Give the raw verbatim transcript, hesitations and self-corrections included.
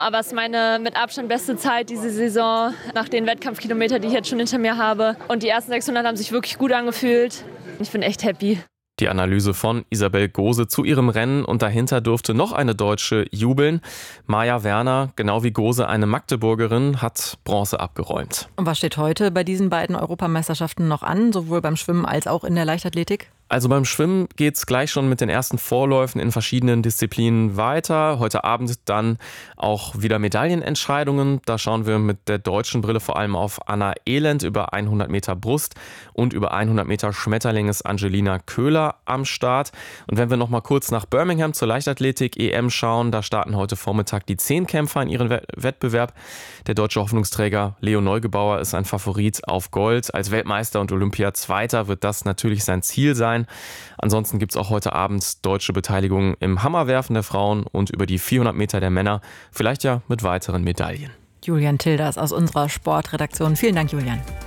Aber es ist meine mit Abstand beste Zeit diese Saison, nach den Wettkampfkilometern, die ich jetzt schon hinter mir habe. Und die ersten sechshundert haben sich wirklich gut angefühlt. Ich bin echt happy. Die Analyse von Isabel Gose zu ihrem Rennen, und dahinter durfte noch eine Deutsche jubeln. Maja Werner, genau wie Gose eine Magdeburgerin, hat Bronze abgeräumt. Und was steht heute bei diesen beiden Europameisterschaften noch an, sowohl beim Schwimmen als auch in der Leichtathletik? Also beim Schwimmen geht es gleich schon mit den ersten Vorläufen in verschiedenen Disziplinen weiter. Heute Abend dann auch wieder Medaillenentscheidungen. Da schauen wir mit der deutschen Brille vor allem auf Anna Elend. Über hundert Meter Brust und über hundert Meter Schmetterling ist Angelina Köhler am Start. Und wenn wir noch mal kurz nach Birmingham zur Leichtathletik-E M schauen, da starten heute Vormittag die Zehnkämpfer in ihren Wettbewerb. Der deutsche Hoffnungsträger Leo Neugebauer ist ein Favorit auf Gold. Als Weltmeister und Olympiazweiter wird das natürlich sein Ziel sein. Ansonsten gibt es auch heute Abend deutsche Beteiligung im Hammerwerfen der Frauen und über die vierhundert Meter der Männer, vielleicht ja mit weiteren Medaillen. Julian Tilders aus unserer Sportredaktion. Vielen Dank, Julian.